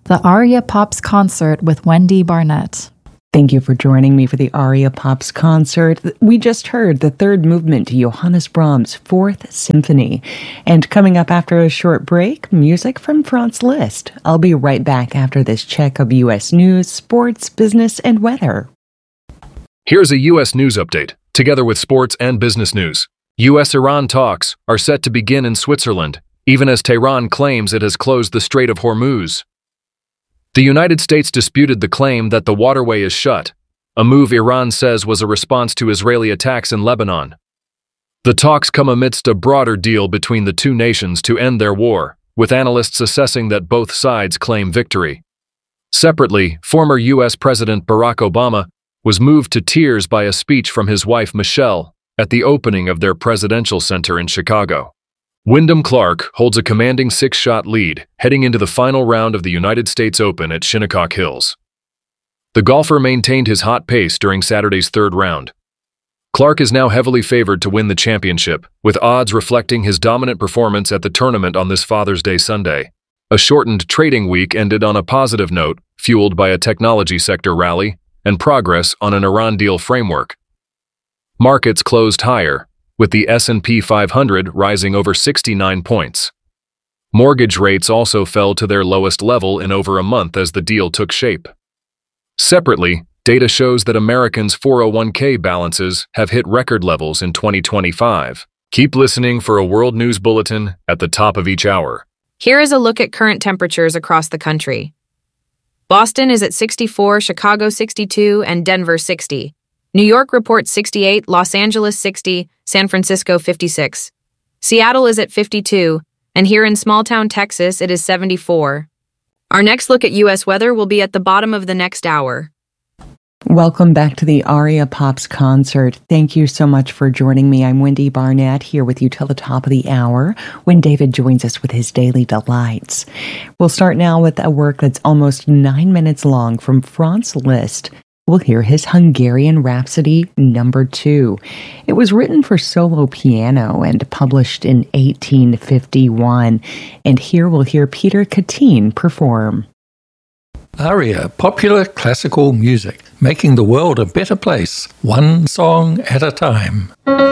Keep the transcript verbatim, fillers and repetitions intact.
The Aria Pops Concert with Wendy Barnett. Thank you for joining me for the Aria Pops Concert. We just heard the third movement to Johannes Brahms' Fourth Symphony. And coming up after a short break, music from Franz Liszt. I'll be right back after this check of U S news, sports, business, and weather. Here's a U S news update, together with sports and business news. U S Iran talks are set to begin in Switzerland, even as Tehran claims it has closed the Strait of Hormuz. The United States disputed the claim that the waterway is shut, a move Iran says was a response to Israeli attacks in Lebanon. The talks come amidst a broader deal between the two nations to end their war, with analysts assessing that both sides claim victory. Separately, former U S President Barack Obama was moved to tears by a speech from his wife Michelle at the opening of their presidential center in Chicago. Wyndham Clark holds a commanding six-shot lead heading into the final round of the United States Open at Shinnecock Hills. The golfer maintained his hot pace during Saturday's third round. Clark is now heavily favored to win the championship, with odds reflecting his dominant performance at the tournament on this Father's Day Sunday. A shortened trading week ended on a positive note, fueled by a technology sector rally and progress on an Iran deal framework. Markets closed higher, with the S and P five hundred rising over sixty-nine points. Mortgage rates also fell to their lowest level in over a month as the deal took shape. Separately, data shows that Americans' four oh one k balances have hit record levels in twenty twenty-five. Keep listening for a World News Bulletin at the top of each hour. Here is a look at current temperatures across the country. Boston is at sixty-four, Chicago sixty-two, and Denver sixty. New York reports sixty-eight, Los Angeles sixty, San Francisco fifty-six. Seattle is at fifty-two, and here in small-town Texas it is seventy-four. Our next look at U S weather will be at the bottom of the next hour. Welcome back to the Aria Pops Concert. Thank you so much for joining me. I'm Wendy Barnett, here with you till the top of the hour when David joins us with his Daily Delights. We'll start now with a work that's almost nine minutes long from Franz Liszt. We'll hear his Hungarian Rhapsody number two. It was written for solo piano and published in eighteen fifty-one. And here we'll hear Peter Kattin perform. Aria, popular classical music, making the world a better place, one song at a time.